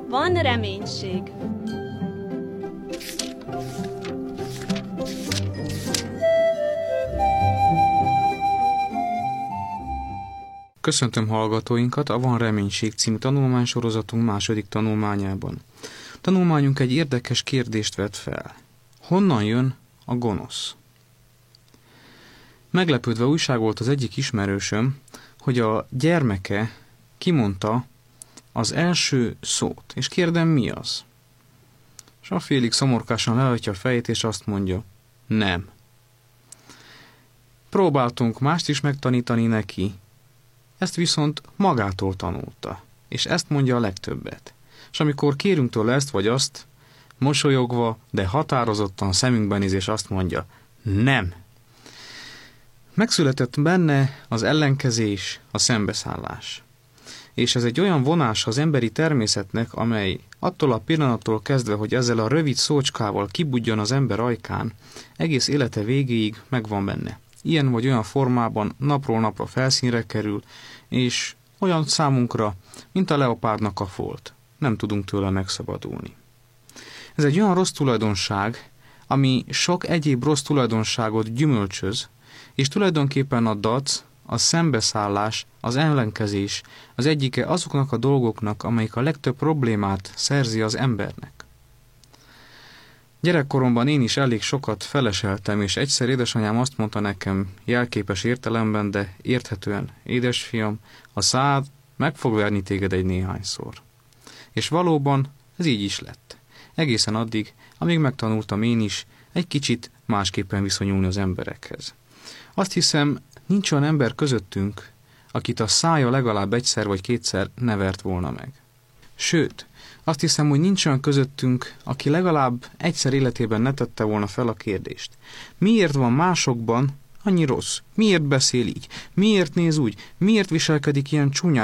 van reménység. Köszöntöm hallgatóinkat a Van Reménység című tanulmánysorozatunk második tanulmányában. Tanulmányunk egy érdekes kérdést vet fel. Honnan jön a gonosz? Meglepődve újságolt az egyik ismerősöm, hogy a gyermeke kimondta az első szót, és kérdem, mi az? És a félig szomorkásan lehajtja a fejét, és azt mondja, nem. Próbáltunk mást is megtanítani neki, ezt viszont magától tanulta, és ezt mondja a legtöbbet. És amikor kérünk tőle ezt vagy azt, mosolyogva, de határozottan szemünkben néz, és azt mondja, nem. Megszületett benne az ellenkezés, a szembeszállás. És ez egy olyan vonás az emberi természetnek, amely attól a pillanattól kezdve, hogy ezzel a rövid szócskával kibudjon az ember ajkán, egész élete végéig megvan benne. Ilyen vagy olyan formában napról napra felszínre kerül, és olyan számunkra, mint a leopárdnak a folt. Nem tudunk tőle megszabadulni. Ez egy olyan rossz tulajdonság, ami sok egyéb rossz tulajdonságot gyümölcsöz, és tulajdonképpen a dac, a szembeszállás, az ellenkezés az egyike azoknak a dolgoknak, amelyik a legtöbb problémát szerzi az embernek. Gyerekkoromban én is elég sokat feleseltem, és egyszer édesanyám azt mondta nekem, jelképes értelemben, de érthetően, édesfiam, a szád meg fog verni téged egy néhányszor. És valóban ez így is lett. Egészen addig, amíg megtanultam én is egy kicsit másképpen viszonyulni az emberekhez. Azt hiszem, nincs olyan ember közöttünk, akit a szája legalább egyszer vagy kétszer ne vert volna meg. Sőt, azt hiszem, hogy nincs olyan közöttünk, aki legalább egyszer életében ne tette volna fel a kérdést. Miért van másokban annyi rossz? Miért beszél így? Miért néz úgy? Miért viselkedik ilyen csúnyán?